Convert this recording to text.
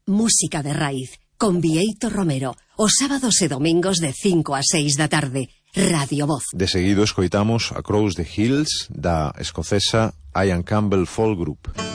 música de raíz, con Bieito Romero, os sábados e domingos de 5 a 6 da tarde, Radio Voz. De seguido escoitamos Across the Hills da escocesa Ian Campbell Folk Group.